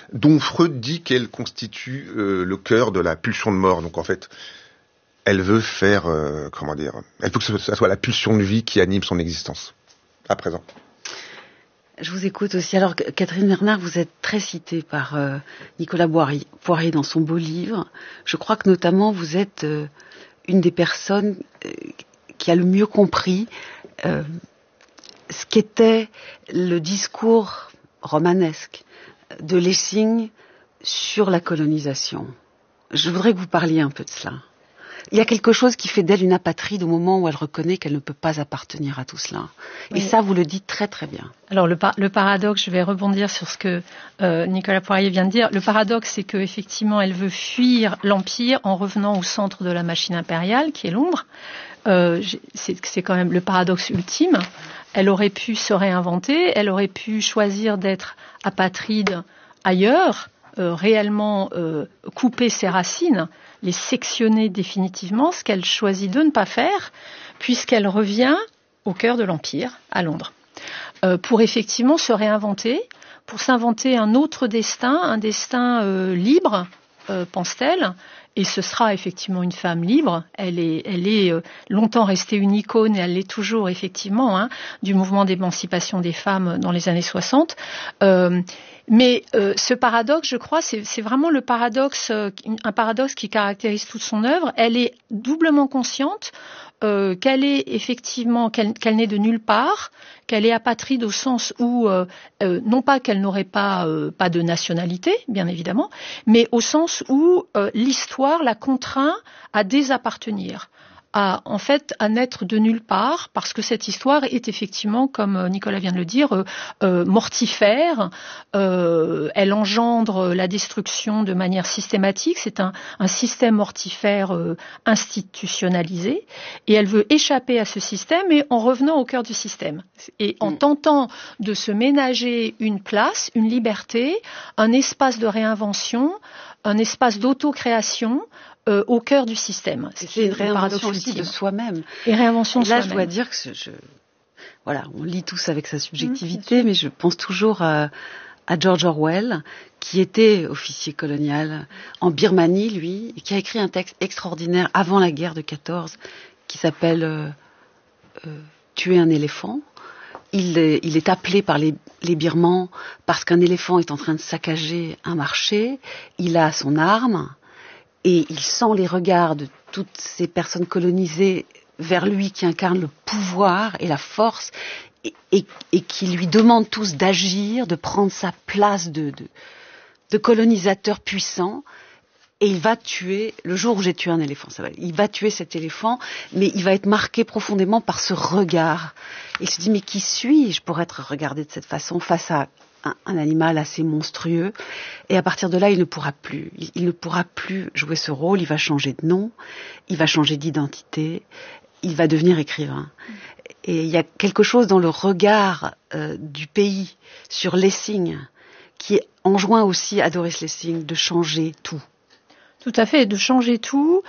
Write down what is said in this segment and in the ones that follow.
dont Freud dit qu'elle constitue le cœur de la pulsion de mort. Donc en fait, elle veut faire, elle veut que ça soit la pulsion de vie qui anime son existence, à présent. Je vous écoute aussi. Alors, Catherine Bernard, vous êtes très citée par Nicolas Poirier dans son beau livre. Je crois que notamment vous êtes une des personnes qui a le mieux compris ce qu'était le discours romanesque de Lessing sur la colonisation. Je voudrais que vous parliez un peu de cela. Il y a quelque chose qui fait d'elle une apatride au moment où elle reconnaît qu'elle ne peut pas appartenir à tout cela. Oui. Et ça, vous le dites très très bien. Alors le paradoxe, je vais rebondir sur ce que Nicolas Poirier vient de dire. Le paradoxe, c'est qu'effectivement, elle veut fuir l'Empire en revenant au centre de la machine impériale, qui est Londres. C'est quand même le paradoxe ultime. Elle aurait pu se réinventer, elle aurait pu choisir d'être apatride ailleurs, réellement couper ses racines, les sectionner définitivement, ce qu'elle choisit de ne pas faire, puisqu'elle revient au cœur de l'Empire, à Londres, pour effectivement se réinventer, pour s'inventer un autre destin, un destin libre, pense-t-elle, et ce sera effectivement une femme libre. Elle est longtemps restée une icône, et elle l'est toujours effectivement, du mouvement d'émancipation des femmes dans les années 60. Mais ce paradoxe, je crois, c'est vraiment le paradoxe, un paradoxe qui caractérise toute son œuvre. Elle est doublement consciente qu'elle est effectivement qu'elle n'est de nulle part, qu'elle est apatride au sens où non pas qu'elle n'aurait pas de nationalité, bien évidemment, mais au sens où l'histoire la contraint à désappartenir, à naître de nulle part, parce que cette histoire est effectivement, comme Nicolas vient de le dire, mortifère. Elle engendre la destruction de manière systématique. C'est un système mortifère institutionnalisé, et elle veut échapper à ce système, mais en revenant au cœur du système, et en tentant de se ménager une place, une liberté, un espace de réinvention, un espace d'autocréation, au cœur du système. C'est une réinvention aussi de soi-même. Et réinvention de soi-même. Là, je dois dire que voilà, on lit tous avec sa subjectivité, mais je pense toujours à George Orwell, qui était officier colonial en Birmanie, lui, et qui a écrit un texte extraordinaire avant la guerre de 14, qui s'appelle Tuer un éléphant. Il est appelé par les Birmans parce qu'un éléphant est en train de saccager un marché. Il a son arme. Et il sent les regards de toutes ces personnes colonisées vers lui qui incarnent le pouvoir et la force et qui lui demandent tous d'agir, de prendre sa place de colonisateur puissant. Et il va tuer, le jour où j'ai tué un éléphant, il va tuer cet éléphant, mais il va être marqué profondément par ce regard. Et il se dit, mais qui suis-je pour être regardé de cette façon face à un animal assez monstrueux, et à partir de là, il ne pourra plus jouer ce rôle, il va changer de nom, il va changer d'identité, il va devenir écrivain. Et il y a quelque chose dans le regard du pays sur Lessing qui enjoint aussi à Doris Lessing de changer tout. Tout à fait, de changer tout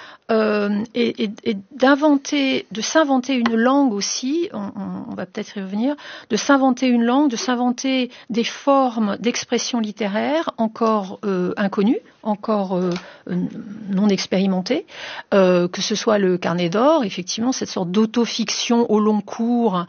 et de s'inventer une langue aussi, on va peut-être y revenir, de s'inventer une langue, de s'inventer des formes d'expression littéraire encore inconnues, encore non expérimentées, que ce soit le Carnet d'or, effectivement, cette sorte d'autofiction au long cours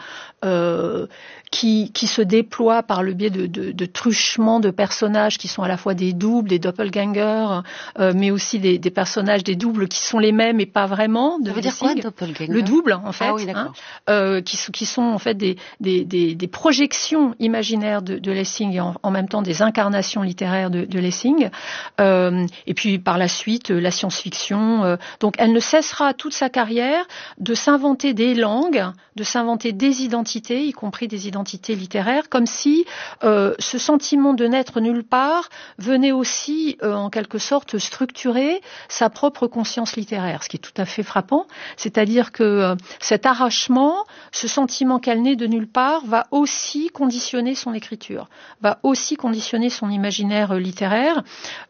qui se déploie par le biais de truchements de personnages qui sont à la fois des doubles, des doppelgangers, mais aussi des personnages, des doubles qui sont les mêmes et pas vraiment. Ça veut dire quoi, doppelganger ? Le double, en fait, oui, qui sont en fait des projections imaginaires de Lessing et en même temps des incarnations littéraires de Lessing. Et puis par la suite, la science-fiction. Donc elle ne cessera toute sa carrière de s'inventer des langues, de s'inventer des identités, y compris des identités littéraires, comme si ce sentiment de n'être nulle part venait aussi, en quelque sorte, structurer sa propre conscience littéraire, ce qui est tout à fait frappant. C'est-à-dire que cet arrachement, ce sentiment qu'elle n'est de nulle part, va aussi conditionner son écriture, va aussi conditionner son imaginaire littéraire.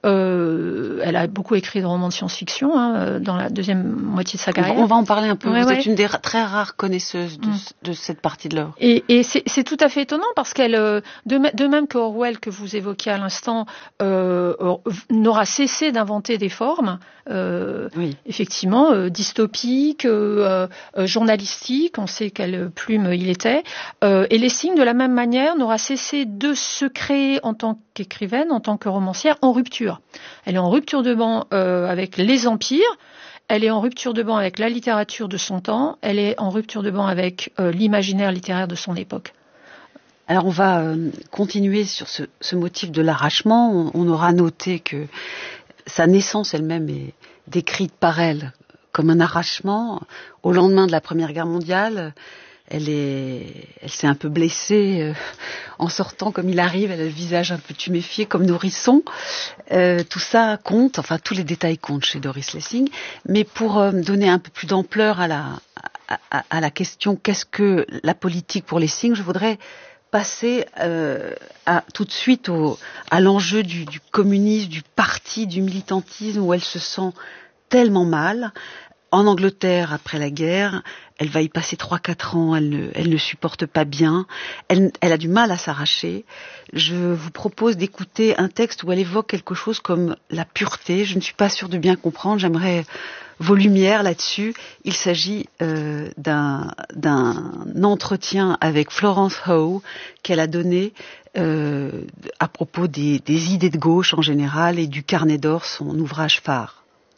elle a beaucoup écrit de romans de science-fiction dans la deuxième moitié de sa carrière. On va en parler un peu. Vous êtes une des très rares connaisseuses de cette partie de l'œuvre. Et c'est tout à fait étonnant parce qu'elle, de même que Orwell que vous évoquiez à l'instant, n'aura cessé d'inventer des formes, effectivement, dystopiques, journalistiques. On sait quelle plume il était. Et Lessing, de la même manière, n'aura cessé de se créer en tant qu'écrivaine, en tant que romancière, en rupture. Elle est en rupture de banc avec les empires, elle est en rupture de banc avec la littérature de son temps, elle est en rupture de banc avec l'imaginaire littéraire de son époque. Alors on va continuer sur ce motif de l'arrachement. On aura noté que sa naissance elle-même est décrite par elle comme un arrachement. Au lendemain de la Première Guerre mondiale, elle s'est un peu blessée en sortant comme il arrive, elle a le visage un peu tuméfié comme nourrisson. Tout ça compte, enfin tous les détails comptent chez Doris Lessing. Mais pour donner un peu plus d'ampleur à la question qu'est-ce que la politique pour Lessing, je voudrais passer tout de suite à l'enjeu du communisme, du parti, du militantisme, où elle se sent tellement mal. En Angleterre, après la guerre, elle va y passer 3-4 ans, elle ne supporte pas bien, elle a du mal à s'arracher. Je vous propose d'écouter un texte où elle évoque quelque chose comme la pureté. Je ne suis pas sûre de bien comprendre, j'aimerais vos lumières là-dessus. Il s'agit d'un entretien avec Florence Howe qu'elle a donné à propos des idées de gauche en général et du Carnet d'or, son ouvrage phare.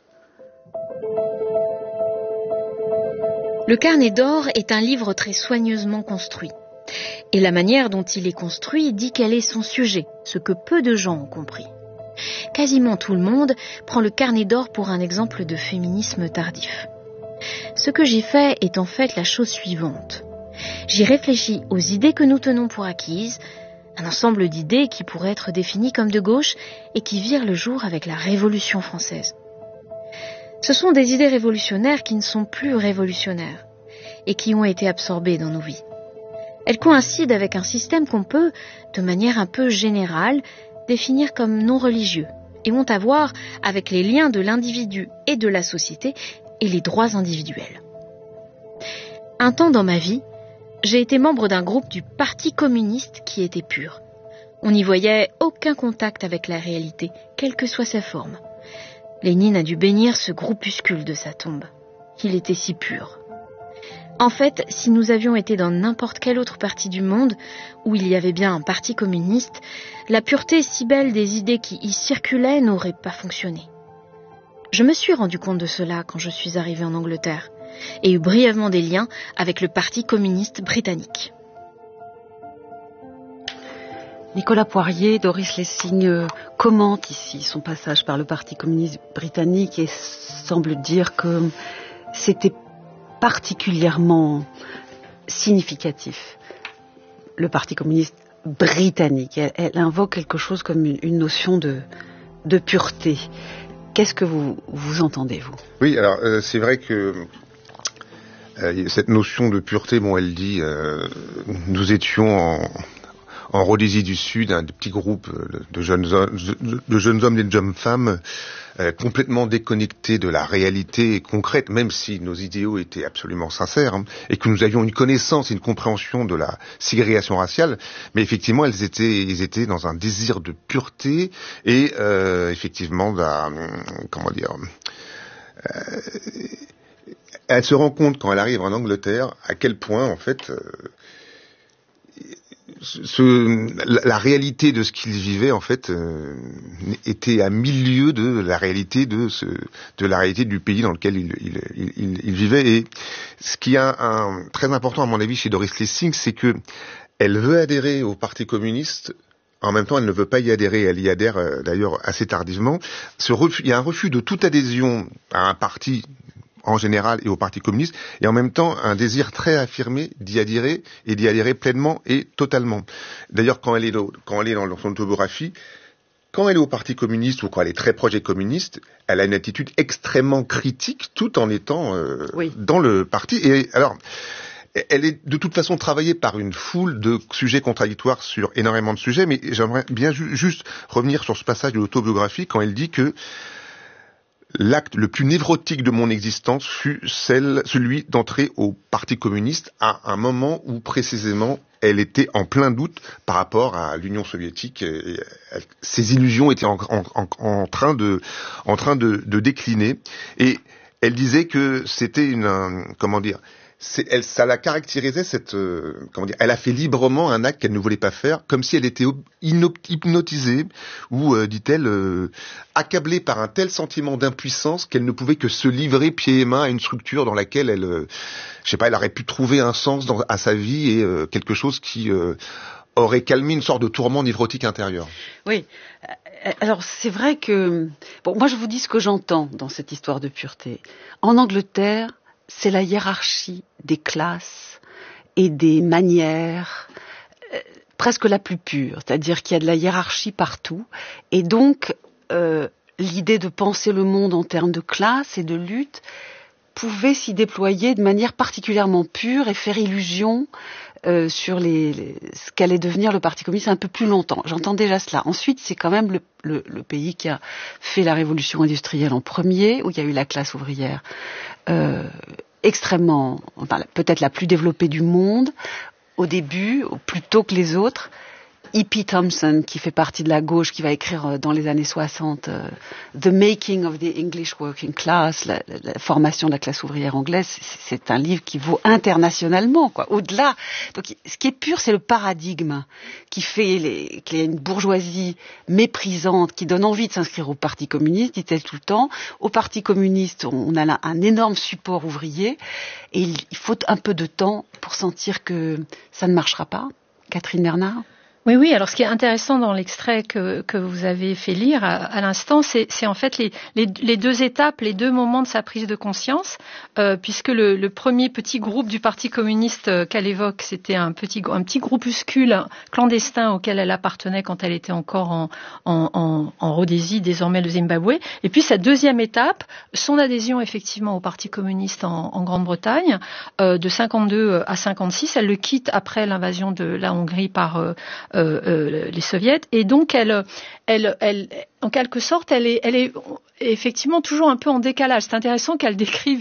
Le Carnet d'or est un livre très soigneusement construit. Et la manière dont il est construit dit quel est son sujet, ce que peu de gens ont compris. Quasiment tout le monde prend le Carnet d'or pour un exemple de féminisme tardif. Ce que j'y fais est en fait la chose suivante. J'y réfléchis aux idées que nous tenons pour acquises, un ensemble d'idées qui pourraient être définies comme de gauche et qui virent le jour avec la Révolution française. Ce sont des idées révolutionnaires qui ne sont plus révolutionnaires et qui ont été absorbées dans nos vies. Elles coïncident avec un système qu'on peut, de manière un peu générale, définir comme non religieux et ont à voir avec les liens de l'individu et de la société et les droits individuels. Un temps dans ma vie, j'ai été membre d'un groupe du Parti communiste qui était pur. On n'y voyait aucun contact avec la réalité, quelle que soit sa forme. Lénine a dû bénir ce groupuscule de sa tombe. Il était si pur. En fait, si nous avions été dans n'importe quelle autre partie du monde, où il y avait bien un parti communiste, la pureté si belle des idées qui y circulaient n'aurait pas fonctionné. Je me suis rendu compte de cela quand je suis arrivée en Angleterre, et eus brièvement des liens avec le Parti communiste britannique. Nicolas Poirier, Doris Lessing commente ici son passage par le Parti communiste britannique et semble dire que c'était particulièrement significatif, le Parti communiste britannique. Elle invoque quelque chose comme une notion de pureté. Qu'est-ce que vous entendez, vous ? Oui, alors c'est vrai que cette notion de pureté, elle dit nous étions en Rhodésie du Sud, un petit groupe de jeunes hommes et de jeunes femmes complètement déconnectés de la réalité concrète, même si nos idéaux étaient absolument sincères, et que nous avions une connaissance et une compréhension de la ségrégation raciale, mais effectivement ils étaient dans un désir de pureté et effectivement elle se rend compte quand elle arrive en Angleterre à quel point en fait la réalité de ce qu'ils vivaient en fait était à 1000 lieues de la réalité de la réalité du pays dans lequel ils vivaient. Et ce qui est très important à mon avis chez Doris Lessing, c'est que elle veut adhérer au Parti communiste. En même temps, elle ne veut pas y adhérer. Elle y adhère d'ailleurs assez tardivement. Il y a un refus de toute adhésion à un parti en général et au Parti communiste, et en même temps un désir très affirmé d'y adhérer et d'y adhérer pleinement et totalement. D'ailleurs, quand elle est dans son autobiographie, quand elle est au Parti communiste ou quand elle est très proche des communistes, elle a une attitude extrêmement critique tout en étant dans le parti. Et alors, elle est de toute façon travaillée par une foule de sujets contradictoires sur énormément de sujets, mais j'aimerais bien juste revenir sur ce passage de l'autobiographie quand elle dit que l'acte le plus névrotique de mon existence fut celui d'entrer au Parti communiste à un moment où précisément elle était en plein doute par rapport à l'Union soviétique. Et ses illusions étaient en train de décliner. Et elle disait que c'était ça la caractérisait elle a fait librement un acte qu'elle ne voulait pas faire, comme si elle était hypnotisée ou, dit-elle, accablée par un tel sentiment d'impuissance qu'elle ne pouvait que se livrer pieds et mains à une structure dans laquelle elle aurait pu trouver un sens à sa vie et quelque chose qui aurait calmé une sorte de tourment névrotique intérieur. Oui. Alors c'est vrai que moi je vous dis ce que j'entends dans cette histoire de pureté. En Angleterre, c'est la hiérarchie des classes et des manières presque la plus pure, c'est-à-dire qu'il y a de la hiérarchie partout, et donc l'idée de penser le monde en termes de classe et de lutte pouvait s'y déployer de manière particulièrement pure et faire illusion sur ce qu'allait devenir le Parti communiste un peu plus longtemps. J'entends déjà cela. Ensuite, c'est quand même le pays qui a fait la révolution industrielle en premier, où il y a eu la classe ouvrière extrêmement, peut-être la plus développée du monde, au début, plus tôt que les autres. E.P. Thompson, qui fait partie de la gauche, qui va écrire dans les années 60 The Making of the English Working Class, la formation de la classe ouvrière anglaise, c'est un livre qui vaut internationalement, quoi. Au-delà, donc ce qui est pur, c'est le paradigme qui fait qu'il y a une bourgeoisie méprisante qui donne envie de s'inscrire au Parti communiste, dit-elle tout le temps. Au Parti communiste, on a là un énorme support ouvrier, et il faut un peu de temps pour sentir que ça ne marchera pas. Catherine Bernard? Oui. Alors, ce qui est intéressant dans l'extrait que vous avez fait lire à l'instant, c'est en fait les deux étapes, les deux moments de sa prise de conscience, puisque le premier petit groupe du Parti communiste qu'elle évoque, c'était un petit groupuscule clandestin auquel elle appartenait quand elle était encore en Rhodésie, désormais le Zimbabwe. Et puis sa deuxième étape, son adhésion effectivement au Parti communiste en Grande-Bretagne, de 52 à 56. Elle le quitte après l'invasion de la Hongrie par les soviets, et donc elle en quelque sorte, elle est effectivement toujours un peu en décalage. C'est intéressant qu'elle décrive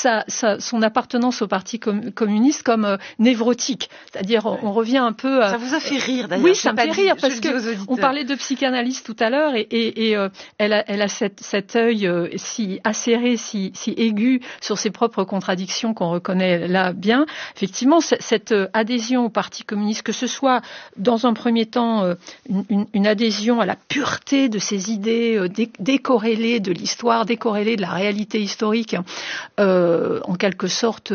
son appartenance au Parti communiste comme névrotique. C'est-à-dire, on revient un peu à... Ça vous a fait rire, d'ailleurs. Oui, ça me fait rire, parce qu'on parlait de psychanalyse tout à l'heure, et elle a cet œil si acéré, si aigu sur ses propres contradictions qu'on reconnaît là bien. Effectivement, cette adhésion au Parti communiste, que ce soit dans un premier temps une adhésion à la pureté de ses idées décorrélées de l'histoire, décorrélées de la réalité historique, en quelque sorte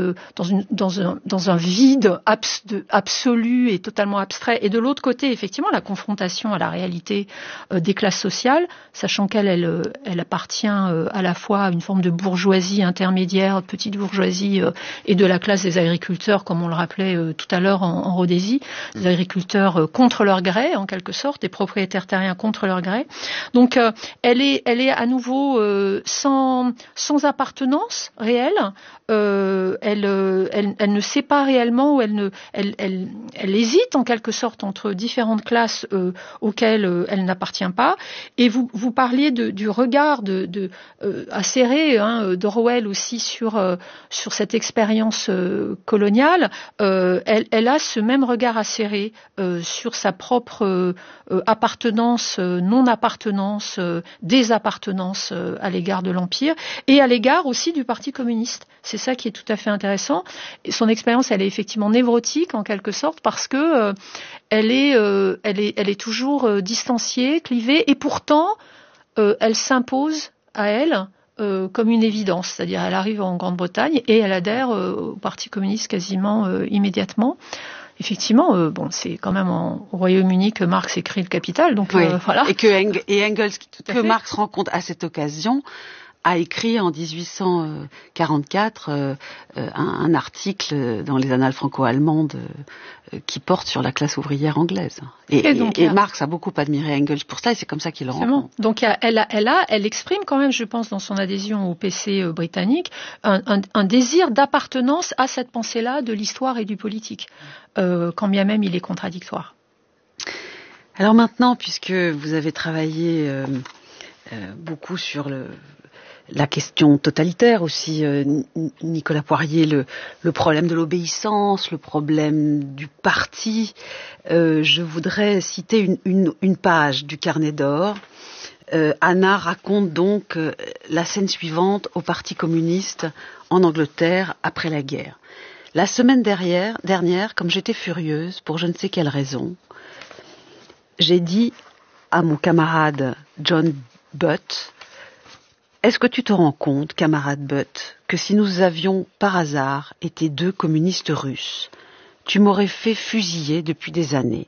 dans un vide absolu et totalement abstrait, et de l'autre côté effectivement la confrontation à la réalité des classes sociales, sachant qu'elle appartient à la fois à une forme de bourgeoisie intermédiaire, petite bourgeoisie, et de la classe des agriculteurs, comme on le rappelait tout à l'heure en Rhodésie, des agriculteurs contre leur gré en quelque sorte, des propriétaires terriens contre leur gré. Donc elle est à nouveau sans appartenance réelle. Elle ne sait pas réellement, ou elle hésite en quelque sorte entre différentes classes auxquelles elle n'appartient pas. Et vous parliez du regard acéré d'Orwell aussi sur cette expérience coloniale. Elle a ce même regard acéré sur sa propre appartenance, non-appartenance, désappartenance à l'égard de l'Empire, et à l'égard aussi du Parti communiste. C'est ça qui est tout à fait intéressant. Et son expérience, elle est effectivement névrotique en quelque sorte, parce que elle est toujours distanciée, clivée, et pourtant elle s'impose à elle comme une évidence. C'est-à-dire, elle arrive en Grande-Bretagne et elle adhère au Parti communiste quasiment immédiatement. Effectivement, c'est quand même au Royaume-Uni que Marx écrit le Capital, donc oui. voilà. Et Engels, que Marx rencontre à cette occasion, a écrit en 1844 un article dans les Annales franco-allemandes qui porte sur la classe ouvrière anglaise. Et Marx a beaucoup admiré Engels pour ça, et c'est comme ça qu'il le rencontre. Donc elle exprime quand même, je pense, dans son adhésion au PC britannique, un désir d'appartenance à cette pensée-là de l'histoire et du politique, quand bien même il est contradictoire. Alors maintenant, puisque vous avez travaillé beaucoup sur la question totalitaire aussi, Nicolas Poirier, le problème de l'obéissance, le problème du parti, je voudrais citer une page du Carnet d'or. Anna raconte donc la scène suivante au Parti communiste en Angleterre après la guerre. La semaine dernière, comme j'étais furieuse, pour je ne sais quelle raison, j'ai dit à mon camarade John Butt, est-ce que tu te rends compte, camarade Butt, que si nous avions par hasard été 2 communistes russes, tu m'aurais fait fusiller depuis des années.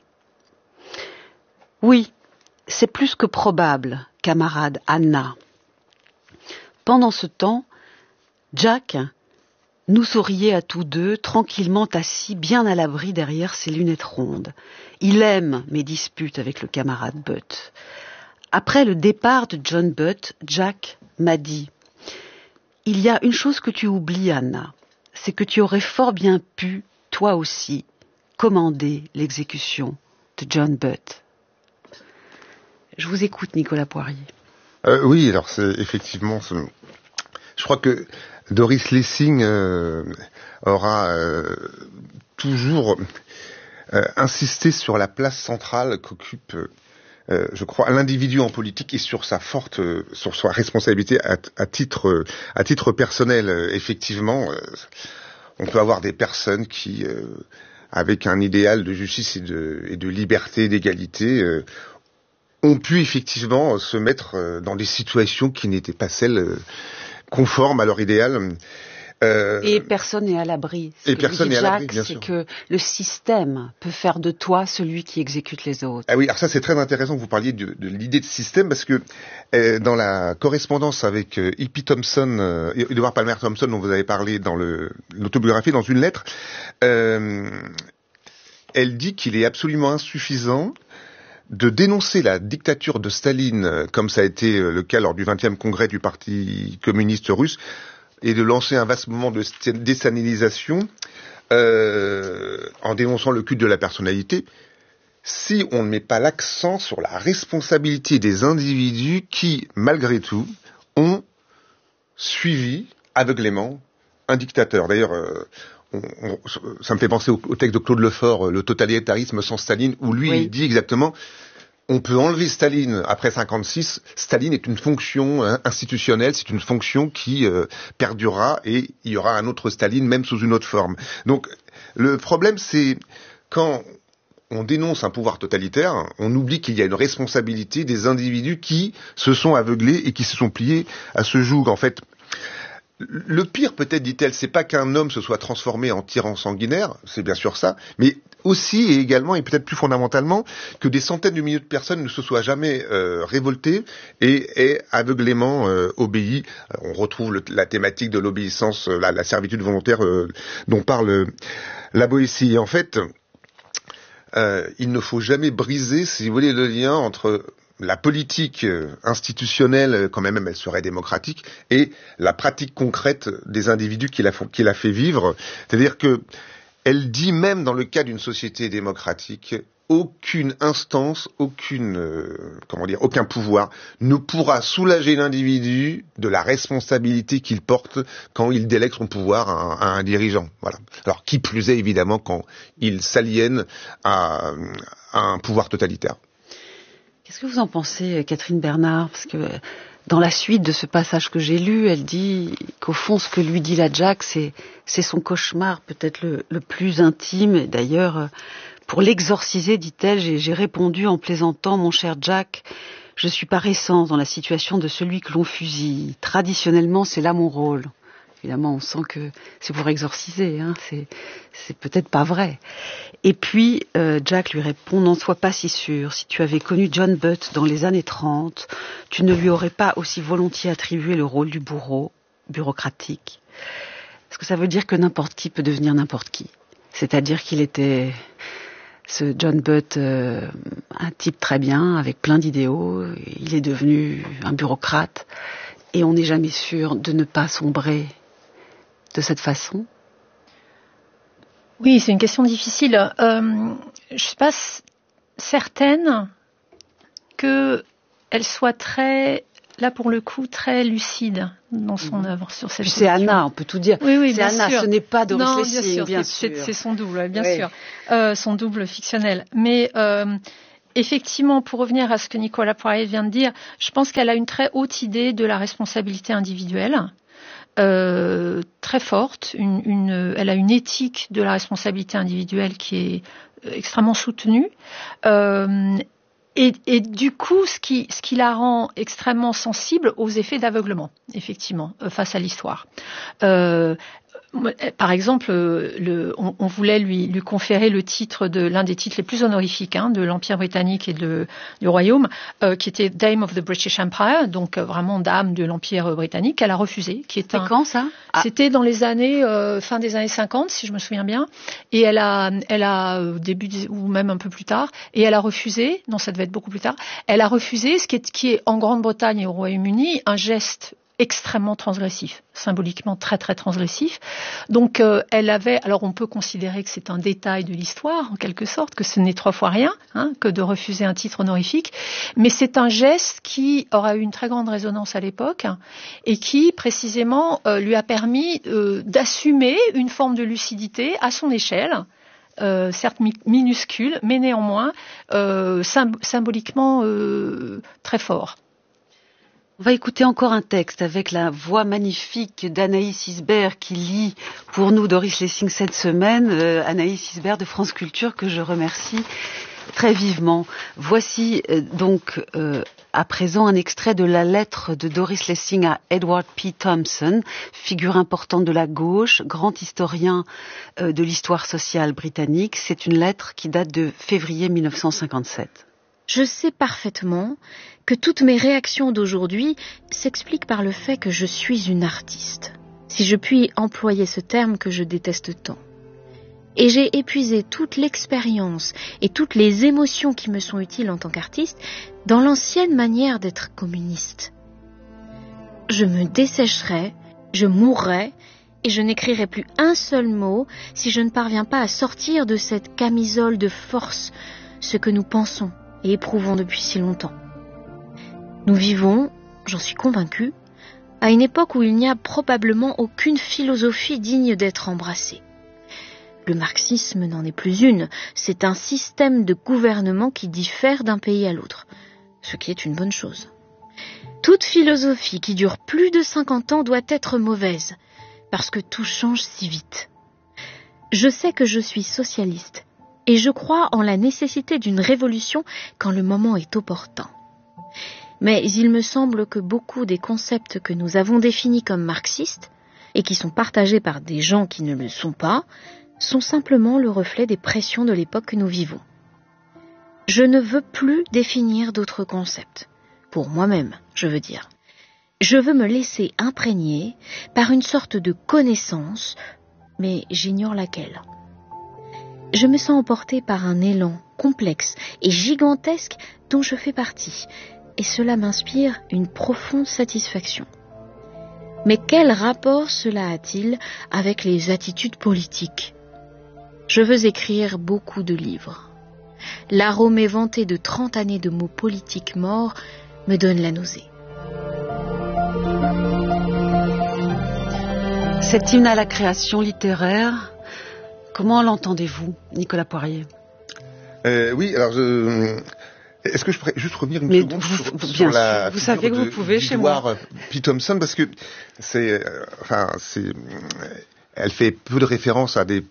Oui, c'est plus que probable, camarade Anna. Pendant ce temps, Jack nous souriait à tous deux, tranquillement assis, bien à l'abri derrière ses lunettes rondes. Il aime mes disputes avec le camarade Butt. Après le départ de John Butt, Jack m'a dit « Il y a une chose que tu oublies, Anna, c'est que tu aurais fort bien pu, toi aussi, commander l'exécution de John Butt. » Je vous écoute, Nicolas Poirier. Oui, alors c'est effectivement... Je crois que Doris Lessing aura toujours insisté sur la place centrale qu'occupe, je crois, l'individu en politique et sur sa responsabilité à titre personnel. Effectivement, on peut avoir des personnes qui, avec un idéal de justice et de liberté, d'égalité, ont pu effectivement se mettre dans des situations qui n'étaient pas celles conformes à leur idéal. Et personne n'est à l'abri. Et personne n'est à l'abri, bien sûr. C'est que sûr. le système peut faire de toi celui qui exécute les autres. Ah oui, alors ça c'est très intéressant que vous parliez de l'idée de système, parce que dans la correspondance avec E.P. Thompson, Edward Palmer Thompson, dont vous avez parlé dans l'autobiographie, dans une lettre, elle dit qu'il est absolument insuffisant de dénoncer la dictature de Staline, comme ça a été le cas lors du 20e congrès du Parti communiste russe, et de lancer un vaste mouvement de désanilisation en dénonçant le culte de la personnalité, si on ne met pas l'accent sur la responsabilité des individus qui, malgré tout, ont suivi aveuglément un dictateur. D'ailleurs, ça me fait penser au texte de Claude Lefort, Le totalitarisme sans Staline, où lui, oui, il dit exactement, on peut enlever Staline après 56, Staline est une fonction institutionnelle, c'est une fonction qui perdurera, et il y aura un autre Staline, même sous une autre forme. Donc, le problème, c'est quand on dénonce un pouvoir totalitaire, on oublie qu'il y a une responsabilité des individus qui se sont aveuglés et qui se sont pliés à ce joug. En fait, le pire, peut-être, dit-elle, c'est pas qu'un homme se soit transformé en tyran sanguinaire, c'est bien sûr ça, mais aussi et également, et peut-être plus fondamentalement, que des centaines de milliers de personnes ne se soient jamais révoltées et aient aveuglément obéi. On retrouve la thématique de l'obéissance, la servitude volontaire dont parle la Boétie. Et en fait, il ne faut jamais briser, si vous voulez, le lien entre la politique institutionnelle, quand même elle serait démocratique, et la pratique concrète des individus qui la fait vivre. C'est-à-dire que elle dit même dans le cas d'une société démocratique, aucune instance, aucun pouvoir ne pourra soulager l'individu de la responsabilité qu'il porte quand il délègue son pouvoir à un dirigeant. Voilà. Alors qui plus est évidemment quand il s'aliène à un pouvoir totalitaire. Qu'est-ce que vous en pensez, Catherine Bernard? Parce que dans la suite de ce passage que j'ai lu, elle dit qu'au fond, ce que lui dit la Jack, c'est son cauchemar peut-être le plus intime. Et d'ailleurs, pour l'exorciser, dit-elle, j'ai répondu en plaisantant, mon cher Jack, je suis par essence dans la situation de celui que l'on fusille. Traditionnellement, c'est là mon rôle. Évidemment, on sent que c'est pour exorciser, hein. C'est peut-être pas vrai. Et puis, Jack lui répond, n'en sois pas si sûr. Si tu avais connu John Butt dans les années 30, tu ne lui aurais pas aussi volontiers attribué le rôle du bourreau bureaucratique. Est-ce que ça veut dire que n'importe qui peut devenir n'importe qui? C'est-à-dire qu'il était, ce John Butt, un type très bien, avec plein d'idéaux. Il est devenu un bureaucrate. Et on n'est jamais sûr de ne pas sombrer de cette façon? Oui, c'est une question difficile. Je ne suis pas certaine qu'elle soit très, là pour le coup, très lucide dans son œuvre sur cette question. C'est Anna, on peut tout dire. Oui, c'est Anna, sûr. Ce n'est pas Doris non, Lessing, bien sûr. C'est son double, bien sûr. Son double fictionnel. Mais effectivement, pour revenir à ce que Nicolas Poirier vient de dire, je pense qu'elle a une très haute idée de la responsabilité individuelle. Très forte, elle a une éthique de la responsabilité individuelle qui est extrêmement soutenue, et du coup, ce qui la rend extrêmement sensible aux effets d'aveuglement, effectivement, face à l'histoire. Par exemple, on voulait lui conférer le titre de l'un des titres les plus honorifiques de l'Empire britannique et du Royaume, qui était Dame of the British Empire, donc vraiment dame de l'Empire britannique. Elle a refusé. C'est quand ça? C'était dans les années fin des années 50, si je me souviens bien. Et elle a début ou même un peu plus tard, et elle a refusé. Non, ça devait être beaucoup plus tard. Elle a refusé, ce qui est en Grande-Bretagne et au Royaume-Uni un geste extrêmement transgressif, symboliquement très très transgressif. Donc elle avait, alors on peut considérer que c'est un détail de l'histoire en quelque sorte, que ce n'est 3 fois rien, que de refuser un titre honorifique, mais c'est un geste qui aura eu une très grande résonance à l'époque et qui précisément lui a permis d'assumer une forme de lucidité à son échelle. Certes minuscule, mais néanmoins symboliquement très fort. On va écouter encore un texte avec la voix magnifique d'Anaïs Isbert qui lit pour nous Doris Lessing cette semaine. Anaïs Isbert de France Culture, que je remercie très vivement. Voici donc à présent un extrait de la lettre de Doris Lessing à Edward P. Thompson, figure importante de la gauche, grand historien de l'histoire sociale britannique. C'est une lettre qui date de février 1957. Je sais parfaitement que toutes mes réactions d'aujourd'hui s'expliquent par le fait que je suis une artiste, si je puis employer ce terme que je déteste tant. Et j'ai épuisé toute l'expérience et toutes les émotions qui me sont utiles en tant qu'artiste dans l'ancienne manière d'être communiste. Je me dessécherai, je mourrai, et je n'écrirai plus un seul mot si je ne parviens pas à sortir de cette camisole de force ce que nous pensons et éprouvons depuis si longtemps. Nous vivons, j'en suis convaincue, à une époque où il n'y a probablement aucune philosophie digne d'être embrassée. Le marxisme n'en est plus une, c'est un système de gouvernement qui diffère d'un pays à l'autre, ce qui est une bonne chose. Toute philosophie qui dure plus de 50 ans doit être mauvaise, parce que tout change si vite. Je sais que je suis socialiste, et je crois en la nécessité d'une révolution quand le moment est opportun. Mais il me semble que beaucoup des concepts que nous avons définis comme marxistes, et qui sont partagés par des gens qui ne le sont pas, sont simplement le reflet des pressions de l'époque que nous vivons. Je ne veux plus définir d'autres concepts, pour moi-même, je veux dire. Je veux me laisser imprégner par une sorte de connaissance, mais j'ignore laquelle. Je me sens emportée par un élan complexe et gigantesque dont je fais partie, et cela m'inspire une profonde satisfaction. Mais quel rapport cela a-t-il avec les attitudes politiques ? Je veux écrire beaucoup de livres. L'arôme éventé de 30 années de mots politiques morts me donne la nausée. Cet hymne à la création littéraire, comment l'entendez-vous, Nicolas Poirier ? Oui, alors est-ce que je pourrais juste revenir une seconde sur la vous savez que vous pouvez chez moi. P. Thompson, parce que elle fait peu de références à des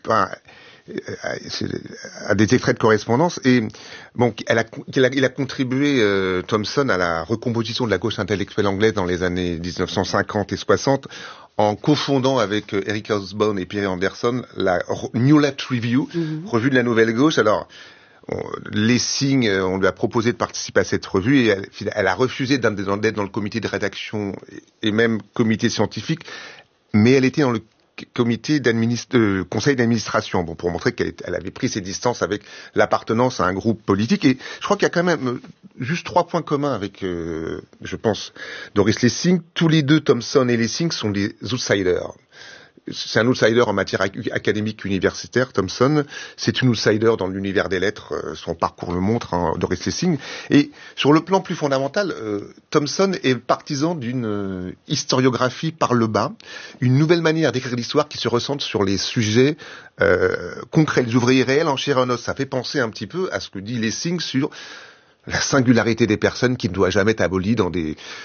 extraits de correspondance, et bon, il a contribué, Thompson, à la recomposition de la gauche intellectuelle anglaise dans les années 1950 et 60 en confondant avec Eric Hobsbawm et Pierre Anderson la New Left Review, revue de la Nouvelle Gauche. Alors, Lessing, on lui a proposé de participer à cette revue et elle a refusé d'être dans le comité de rédaction et même comité scientifique, mais elle était dans le conseil d'administration, bon, pour montrer qu'elle avait pris ses distances avec l'appartenance à un groupe politique. Et je crois qu'il y a quand même juste 3 points communs avec, je pense, Doris Lessing. Tous les deux, Thomson et Lessing, sont des outsiders. C'est un outsider en matière académique universitaire, Thomson. C'est une outsider dans l'univers des lettres. Son parcours le montre, hein, Doris Lessing. Et sur le plan plus fondamental, Thomson est partisan d'une historiographie par le bas, une nouvelle manière d'écrire l'histoire qui se recentre sur les sujets concrets, les ouvriers réels en chair et en os. Ça fait penser un petit peu à ce que dit Lessing sur la singularité des personnes qui ne doit jamais être abolie dans des